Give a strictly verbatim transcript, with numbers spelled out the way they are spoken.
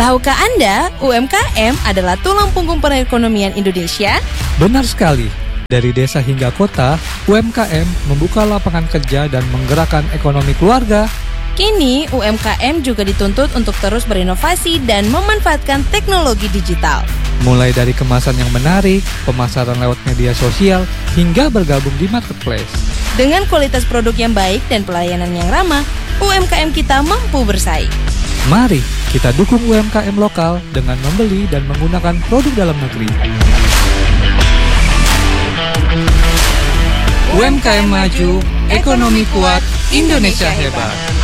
Tahukah Anda, U M K M adalah tulang punggung perekonomian Indonesia? Benar sekali. Dari desa hingga kota, U M K M membuka lapangan kerja dan menggerakkan ekonomi keluarga. Kini, U M K M juga dituntut untuk terus berinovasi dan memanfaatkan teknologi digital. Mulai dari kemasan yang menarik, pemasaran lewat media sosial, hingga bergabung di marketplace. Dengan kualitas produk yang baik dan pelayanan yang ramah, U M K M kita mampu bersaing. Mari kita dukung U M K M lokal dengan membeli dan menggunakan produk dalam negeri. U M K M maju, ekonomi kuat, Indonesia hebat.